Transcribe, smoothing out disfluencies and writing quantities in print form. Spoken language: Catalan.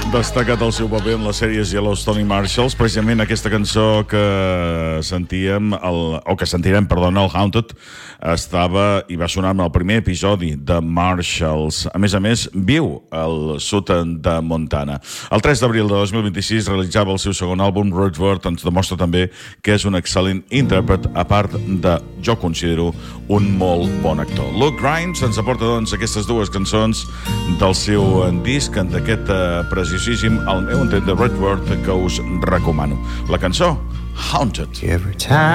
Destacat el seu paper en les sèries Yellowstone i Marshalls, precisament aquesta cançó que sentirem, el Haunted, estava i va sonar en el primer episodi de Marshalls. A més, viu al sud de Montana. El 3 d'abril de 2026 realitzava el seu segon àlbum, Redbird. Ens demostra també que és un excel·lent intèrpret, a part de, jo considero, un molt bon actor. Luke Grimes ens aporta, doncs, aquestes dues cançons del seu disc, d'aquest preciosíssim, al meu entendre, Redbird, que us recomano. La cançó, Haunted. Every time